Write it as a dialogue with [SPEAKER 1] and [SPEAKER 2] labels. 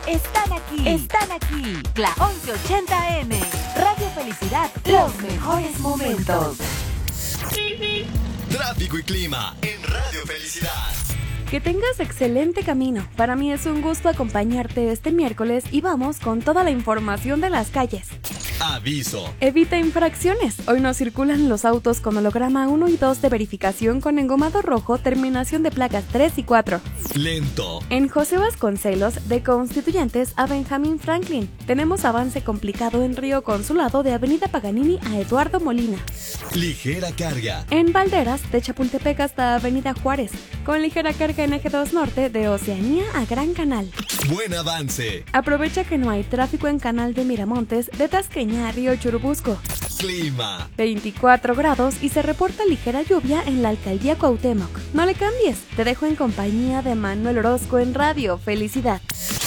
[SPEAKER 1] Están aquí. La 1180M. Radio Felicidad, los mejores momentos.
[SPEAKER 2] Tráfico y clima en Radio Felicidad.
[SPEAKER 3] Que tengas excelente camino. Para mí es un gusto acompañarte este miércoles y vamos con toda la información de las calles.
[SPEAKER 2] Aviso.
[SPEAKER 3] Evita infracciones. Hoy no circulan los autos con holograma 1 y 2 de verificación con engomado rojo, terminación de placas 3 y 4.
[SPEAKER 2] Lento.
[SPEAKER 3] En José Vasconcelos, de Constituyentes a Benjamín Franklin. Tenemos avance complicado en Río Consulado de Avenida Paganini a Eduardo Molina.
[SPEAKER 2] Ligera carga.
[SPEAKER 3] En Valderas, de Chapultepec hasta Avenida Juárez. Con ligera carga en Eje 2 Norte de Oceanía a Gran Canal.
[SPEAKER 2] Buen avance.
[SPEAKER 3] Aprovecha que no hay tráfico en Canal de Miramontes de Tasqueña a Río Churubusco.
[SPEAKER 2] Clima.
[SPEAKER 3] 24 grados y se reporta ligera lluvia en la alcaldía Cuauhtémoc. No le cambies, te dejo en compañía de Manuel Orozco en Radio Felicidad.